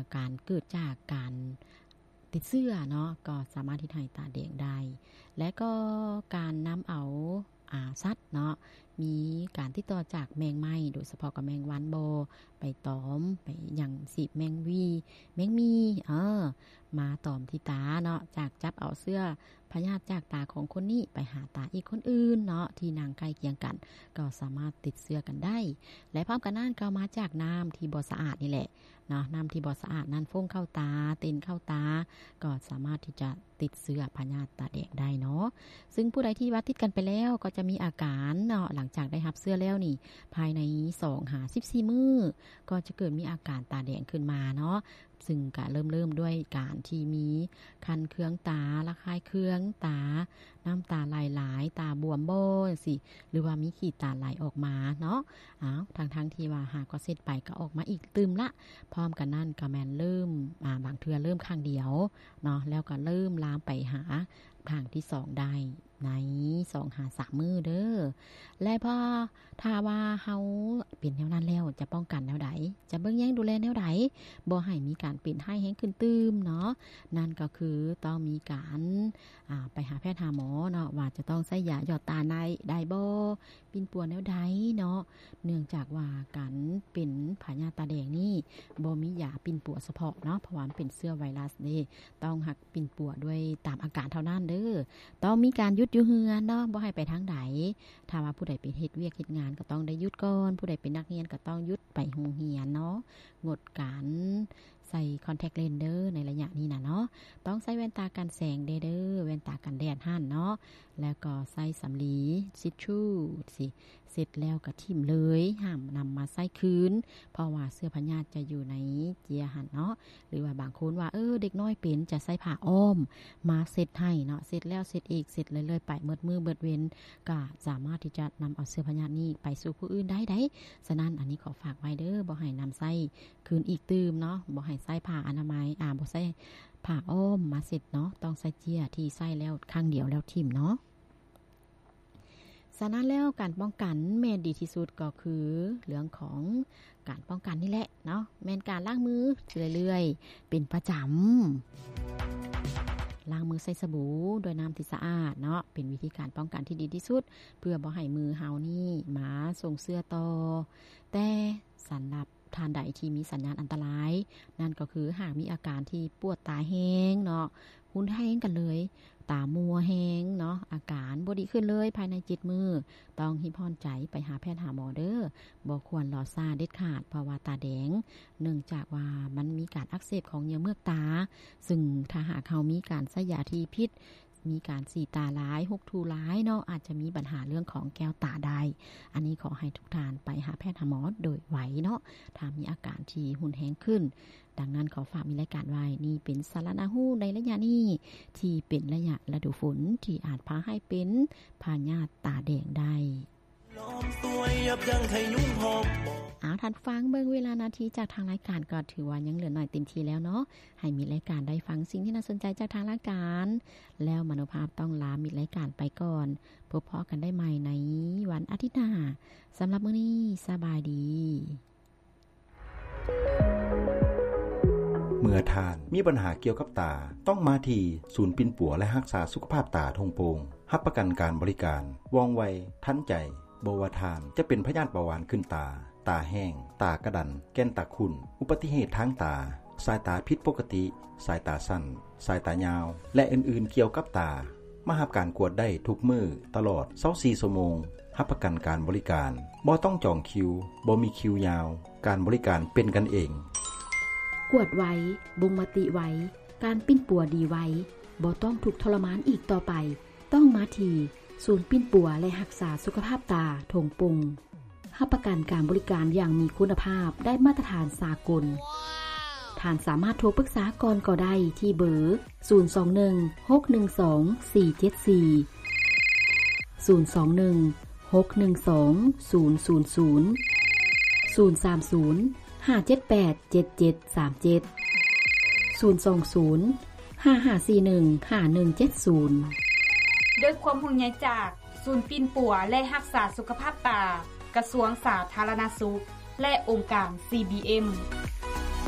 การเกิดจากการติดเชื้อเนาะก็สามารถที่ให้ตาแดงได้และก็การนำเอาสัตว์เนาะมีการติดต่อจากแมงไหม้โดยเฉพาะกับแมงวันโบไปตอมไปอย่างสิแมงมีมาตอมที่ตาเนาะจากจับเอาเสื้อพยาธิจากตาของคนนี้ไปหาตาอีกคนอื่นเนาะที่นางใกล้เคียงกันก็สามารถติดเชื้อกันได้และพร้อมกันนั้นก็มาจากน้ำที่บ่สะอาดนี่แหละเนาะน้ำที่บ่สะอาดนั้นฟุ้งเข้าตาเต็นเข้าตาก็สามารถที่จะติดเชื้อพยาธิตาแดงได้เนาะซึ่งผู้ใดที่ว่าติดกันไปแล้วก็จะมีอาการเนาะหลังจากได้รับเชื้อแล้วนี่ภายใน2-14 มื้อก็จะเกิดมีอาการตาแดงขึ้นมาเนาะซึ่งก็เริ่มด้วยการที่มีคันเคืองตาระคายเคืองตาน้ำตาไหลตาบวมโบสิหรือว่ามีขีดตาไหลออกมาเนาะทั้งที่ว่าหากก็เสร็จไปก็ออกมาอีกตืมละพร้อมกันนั่นก็แม่นเริ่มบางเทื่อเริ่มข้างเดียวเนาะแล้วก็เริ่มลามไปหาทางที่2ได้ใน2-3 มื้อเด้อและพอถ้าว่าเฮาเป็นแนวนั้นแล้วจะป้องกันแนวใดจะเบิ่งแย่งดูแลแนวใดบ่ให้มีการเป็นไข้แห้งขึ้นตืมเนาะนั่นก็คือต้องมีการไปหาแพทย์หาหมอเนาะว่าจะต้องใช้ยาหยอดตาในได้บ่ปิ่นปัวแนวใดเนาะเนื่องจากว่าการเป็นพยาธิตาแดงนี่บ่มียาปิ่นปัวเฉพาะเนาะเพราะว่ามันเป็นเชื้อไวรัสเด้ต้องหักปิ่นปัวด้วยตามอาการเท่านั้นเด้อต้องมีการหยุดอยู่เฮือนเนาะบ่ให้ไปทางใดถ้าว่าผู้ใดไปเฮ็ดเวียกเฮ็ดงานก็ต้องได้หยุดก่อนผู้ใดเป็นนักเรียนก็ต้องหยุดไปโรงเรียนเนาะงดการใส่คอนแทคเลนส์เด้อในระยะนี้นะเนาะต้องใส่แว่นตากันแสงเด้อแว่นตากันแดดหั่นเนาะแล้วก็ใส่สำลีทิชชู่สิเสร็จแล้วก็ทิ่มเลยห้ามนำมาใส่คืนเพราะว่าเสื้อพยาธิจะอยู่ในเจียหั่นเนาะหรือว่าบางคนว่าเด็กน้อยเป็นจะใส่ผ้าอ้อมมาเสร็จให้เนาะเสร็จแล้วเสร็จอีกเสร็จเรื่อยๆไปเบิดมือเบิดเว้นก็สามารถที่จะนำเอาเสื้อพยาธินี้ไปสู่ผู้อื่นได้ฉะนั้นอันนี้ขอฝากไว้เด้อบ่ให้นำใส่คืนอีกตืมเนาะบ่ให้ใส่ผ้าอนามัยบ่ใส่ผ้าอ้อมมาเสร็จเนาะต้องใส่เจียที่ใส่แล้วข้างเดียวแล้วทิ่มเนาะฉะนั้นแล้วการป้องกันแม่นดีที่สุดก็คือเรื่องของการป้องกันนี่แหละเนาะแม่นการล้างมือเรื่อยๆเป็นประจำล้างมือใส่สบู่ด้วยน้ำที่สะอาดเนาะเป็นวิธีการป้องกันที่ดีที่สุดเพื่อบ่ให้มือเฮานี่มาส่งเสื้อต่อแต่สำหรับทานใดที่มีสัญญาณอันตรายนั่นก็คือหากมีอาการที่ปวดตาแห้งเนาะหุ่นแห้งกันเลยตามัวแห้งเนาะอาการบ่ดีขึ้นเลยภายใน7 มื้อต้องรีบพรใจไปหาแพทย์หาหมอเด้อบ่ควรรอซ่าเด็ดขาดเพราะว่าตาแดงเนื่องจากว่ามันมีการอักเสบของเหยื่อเมือกตาซึ่งถ้าหากเฮามีการใช้ยาที่ผิดมีการสีตาร้ายหกทูร้ายเนาะอาจจะมีปัญหาเรื่องของแก้วตาได้อันนี้ขอให้ทุกท่านไปหาแพทย์หาหมอโดยไวเนาะถ้ามีอาการที่หุ่นแห้งขึ้นดังนั้นขอฝากมีรายการไว้นี่เป็นสาระหู้ในระยะนี้ที่เป็นระยะฤดูฝนที่อาจพาให้เป็นพยาธิตาแดงได้ท่านฟังเบิ่งเวลานาทีจากทางรายการก็ถือว่ายังเหลือหน่อยเต็มทีแล้วเนาะให้มีรายการได้ฟังสิ่งที่น่าสนใจจากทางรายการแล้วมโนภาพต้องลามีรายการไปก่อนพบกันได้ใหม่ในวันอาทิตย์หน้าสำหรับมื้อนี้สบายดีเมื่อทานมีปัญหาเกี่ยวกับตาต้องมาที่ศูนย์ปิ่นปัวและรักษาสุขภาพตาทงโปงรับประกันการบริการว่องไวทันใจบ่ว่าทานจะเป็นพยาธิเบาหวานขึ้นตาตาแห้งตากระดันแก้นตาขุ่นอุบัติเหตุทางตาสายตาผิดปกติสายตาสั้นสายตายาวและอื่นๆเกี่ยวกับตามารับการกวดได้ทุกมื้อตลอด24 ชั่วโมงรับประกันการบริการบ่ต้องจองคิวบ่มีคิวยาวการบริการเป็นกันเองกวดไว้บ่งมติไว้การปิ้นปัวดีไว้บ่ต้องถูกทรมานอีกต่อไปต้องมาที่ศูนย์ปิ้นปัวและรักษาสุขภาพตาทงปุงรับประกันการบริการอย่างมีคุณภาพได้มาตรฐานสากลท่านสามารถโทรปรึกษาก่อนก็ได้ที่เบอร์021 612 474 021 612 000 030 578 7737 020 5541 5170 ด้วยความห่วงใยจากศูนย์ปิ่นปัวและรักษาสุขภาพตากระทรวงสาธารณสุขและองค์การ CBM